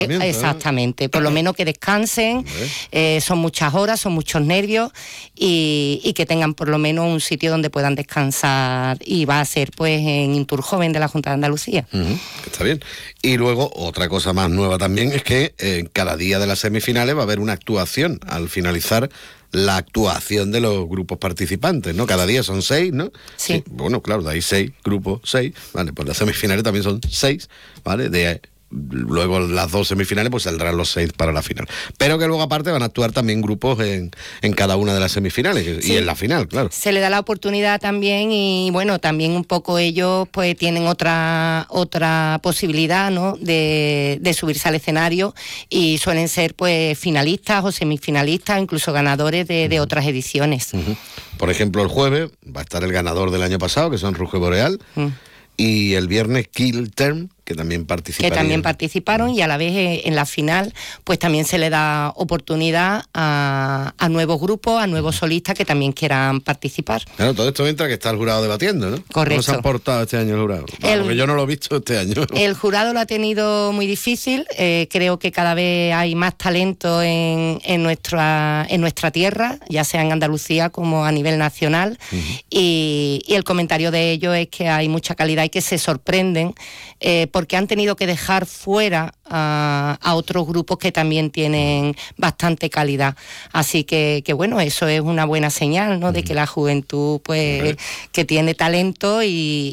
Exactamente, por lo menos que descansen, son muchas horas, son muchos nervios y que tengan por lo menos un sitio donde puedan descansar, y va a ser pues en Inturjoven de la Junta de Andalucía. Está bien. Y luego otra cosa más nueva también es que cada día de las semifinales va a haber una actuación al finalizar la actuación de los grupos participantes, ¿no? Cada día son 6, ¿no? Sí. Bueno, claro, de ahí 6 grupos, 6, ¿vale? Pues las semifinales también son 6, ¿vale? Luego las 2 semifinales pues saldrán los 6 para la final, pero que luego aparte van a actuar también grupos en cada una de las semifinales, sí, y en la final, claro. Se le da la oportunidad también, y bueno, también un poco ellos pues tienen otra posibilidad, ¿no? de subirse al escenario, y suelen ser pues finalistas o semifinalistas, incluso ganadores de otras ediciones. Por ejemplo, el jueves va a estar el ganador del año pasado, que son Ruge Boreal, y el viernes Kill Term, que también participaron, y a la vez en la final pues también se le da oportunidad a nuevos grupos, a nuevos solistas que también quieran participar. Claro, todo esto mientras que está el jurado debatiendo, ¿no? Correcto. ¿Cómo se ha portado este año el jurado? Porque yo no lo he visto este año. El jurado lo ha tenido muy difícil, creo que cada vez hay más talento en nuestra tierra, ya sea en Andalucía como a nivel nacional, y el comentario de ellos es que hay mucha calidad y que se sorprenden porque han tenido que dejar fuera a otros grupos que también tienen bastante calidad. Así que bueno, eso es una buena señal, ¿no? De que la juventud pues que tiene talento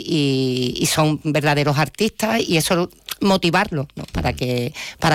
y son verdaderos artistas, y eso motivarlos, ¿no? para que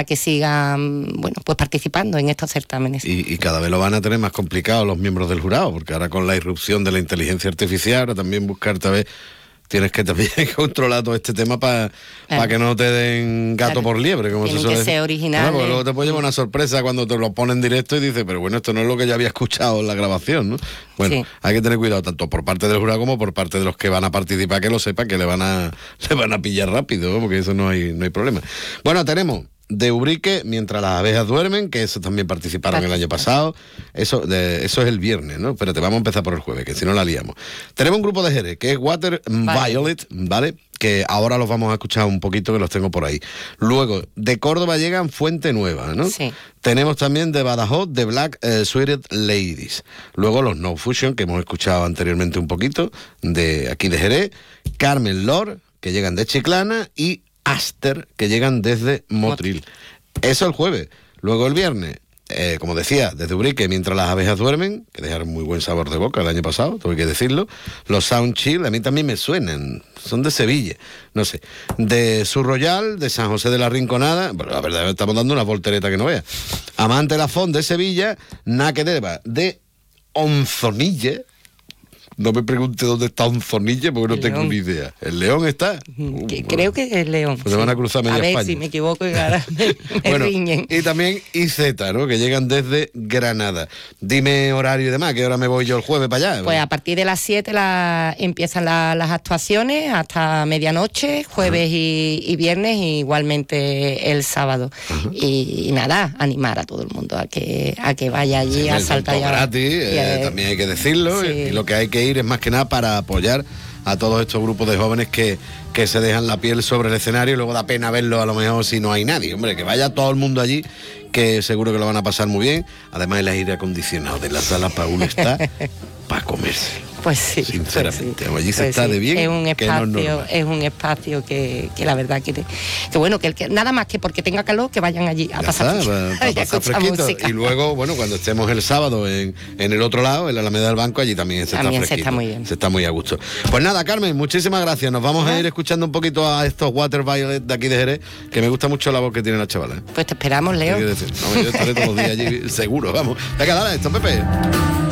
sigan, bueno, pues participando en estos certámenes. Y cada vez lo van a tener más complicado los miembros del jurado, porque ahora con la irrupción de la inteligencia artificial, ahora también buscar tal vez tienes que también controlar todo este tema para que no te den gato por liebre, como tienen se suele que ser originales. Porque luego te puede llevar una sorpresa cuando te lo ponen en directo y dices, pero bueno, esto no es lo que yo había escuchado en la grabación, ¿no? Bueno, hay que tener cuidado tanto por parte del jurado como por parte de los que van a participar, que lo sepan, que le van a pillar rápido, ¿no? Porque eso no hay problema. Bueno, tenemos de Ubrique, Mientras las abejas duermen, que eso también participaron el año pasado. Eso es el viernes, ¿no? Espérate, vamos a empezar por el jueves, que si no la liamos. Tenemos un grupo de Jerez, que es Water Violet, ¿vale? Que ahora los vamos a escuchar un poquito, que los tengo por ahí. Luego, de Córdoba llegan Fuente Nueva, ¿no? Sí. Tenemos también de Badajoz, de Black Suited Ladies. Luego los No Fusion, que hemos escuchado anteriormente un poquito, de aquí de Jerez. Carmen Lord, que llegan de Chiclana, y Aster, que llegan desde Motril. Eso el jueves. Luego el viernes, como decía, desde Ubrique, Mientras las abejas duermen, que dejaron muy buen sabor de boca el año pasado, tengo que decirlo. Los Sound Chill, a mí también me suenan, son de Sevilla, no sé. De Sur Royal, de San José de la Rinconada, pero la verdad estamos dando una voltereta que no vea. Amante Lafón de Sevilla, Naquedeva de Onzonilla. No me pregunte dónde está Onzonilla, porque no tengo ni idea. ¿El León está? Creo que es León. Pues se van a cruzar media España. A ver si me equivoco y ahora me riñen. Y también IZ, ¿no? Que llegan desde Granada. Dime horario y demás, ¿qué hora me voy yo el jueves para allá? Pues a partir de las 7 empiezan las actuaciones hasta medianoche, jueves y viernes, y igualmente el sábado. Y nada, animar a todo el mundo a que vaya allí a saltar. Gratis, también hay que decirlo, y lo que hay que ir es más que nada para apoyar a todos estos grupos de jóvenes que se dejan la piel sobre el escenario, y luego da pena verlo a lo mejor si no hay nadie. Hombre, que vaya todo el mundo allí, que seguro que lo van a pasar muy bien. Además, el aire acondicionado de la sala Paul está para comerse. Pues sí, sinceramente, pues allí se está de bien. Es un espacio que la verdad que bueno, que nada más que porque tenga calor, que vayan allí a pasar fresquito. Y luego, bueno, cuando estemos el sábado en el otro lado, en la Alameda del Banco, allí también se está fresquito. Se está muy bien. Se está muy a gusto. Pues nada, Carmen, muchísimas gracias. Nos vamos a ir escuchando un poquito a estos Water Violet de aquí de Jerez, que me gusta mucho la voz que tiene la chavala. Pues te esperamos, Leo. Yo estaré todos los días allí, seguro, vamos. Venga, dale esto, Pepe.